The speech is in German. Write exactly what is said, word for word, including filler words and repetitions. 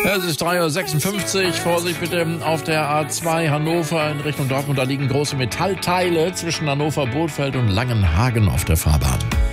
Es ist drei Uhr sechsundfünfzig. Vorsicht bitte auf der A zwei Hannover in Richtung Dortmund. Da liegen große Metallteile zwischen Hannover, Bothfeld und Langenhagen auf der Fahrbahn.